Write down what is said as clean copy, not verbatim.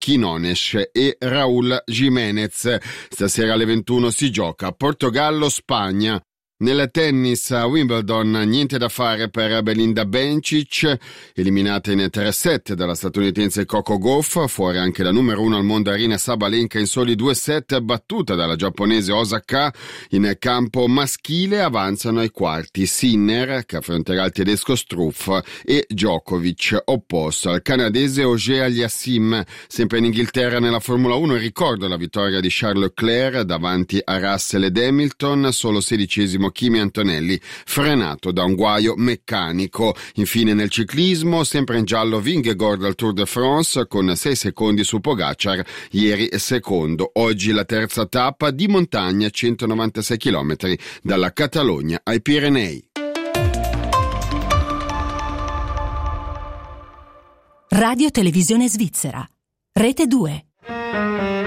Quinones e Raúl Jiménez. Stasera alle 21 si gioca Portogallo-Spagna. Nel tennis a Wimbledon niente da fare per Belinda Bencic, eliminata in 3-7 dalla statunitense Coco Gauff, fuori anche la numero 1 al mondo Aryna Sabalenka in soli 2 set, battuta dalla giapponese Osaka. In campo maschile avanzano ai quarti Sinner, che affronterà il tedesco Struff, e Djokovic, opposto al canadese Auger Aliassime. Sempre in Inghilterra nella Formula 1 ricordo la vittoria di Charles Leclerc davanti a Russell ed Hamilton, solo 16esimo Kimi Antonelli, frenato da un guaio meccanico. Infine nel ciclismo, sempre in giallo Vingegaard al Tour de France con 6 secondi su Pogacar, ieri secondo. Oggi la terza tappa di montagna, 196 km dalla Catalogna ai Pirenei. Radio Televisione Svizzera, Rete 2.